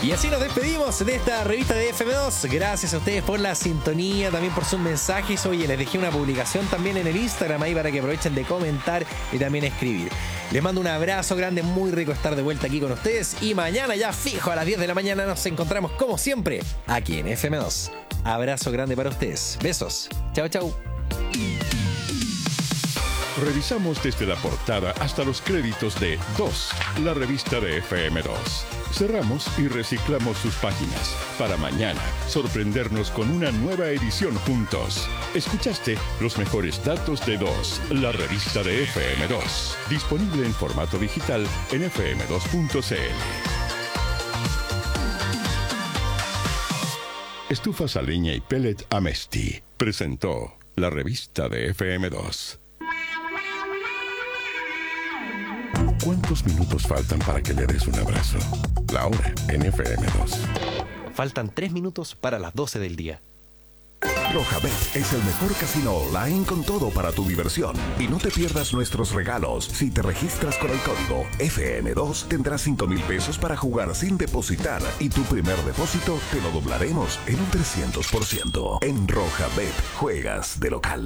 Y así nos despedimos de esta revista de FM2. Gracias a ustedes por la sintonía, también por sus mensajes. Oye, les dejé una publicación también en el Instagram ahí para que aprovechen de comentar y también escribir. Les mando un abrazo grande, muy rico estar de vuelta aquí con ustedes. Y mañana ya fijo a las 10 de la mañana nos encontramos como siempre aquí en FM2. Abrazo grande para ustedes. Besos. Chao, chao. Revisamos desde la portada hasta los créditos de 2, la revista de FM2. Cerramos y reciclamos sus páginas para mañana sorprendernos con una nueva edición juntos. Escuchaste los mejores datos de 2, la revista de FM2. Disponible en formato digital en fm2.cl. Estufas a leña y pellet Amesti presentó la revista de FM2. ¿Cuántos minutos faltan para que le des un abrazo? La hora en FM2. Faltan 3 minutos para las 12 del día. Rojabet es el mejor casino online con todo para tu diversión. Y no te pierdas nuestros regalos. Si te registras con el código FN2, tendrás 5,000 pesos para jugar sin depositar. Y tu primer depósito te lo doblaremos en un 300%. En Rojabet, juegas de local.